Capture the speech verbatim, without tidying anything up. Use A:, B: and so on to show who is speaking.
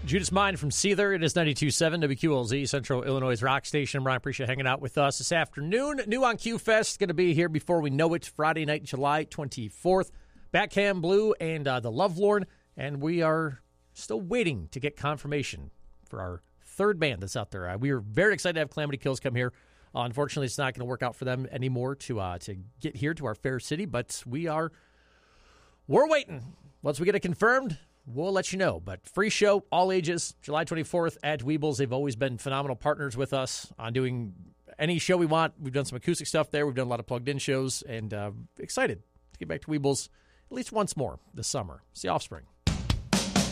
A: Judas Mind from Seether. It is ninety-two point seven W Q L Z, Central Illinois' rock station. Brian, appreciate hanging out with us this afternoon. New on Q Fest, going to be here before we know it, Friday night, July twenty-fourth. Backhand Blue and uh, the Lovelorn, and we are still waiting to get confirmation for our third band that's out there. Uh, we are very excited to have Calamity Kills come here. Uh, unfortunately, it's not going to work out for them anymore to uh, to get here to our fair city, but we are we're waiting. Once we get it confirmed, we'll let you know. But free show, all ages, July twenty-fourth at Weebles. They've always been phenomenal partners with us on doing any show we want. We've done some acoustic stuff there. We've done a lot of plugged-in shows, and uh, excited to get back to Weebles at least once more this summer. It's the Offspring.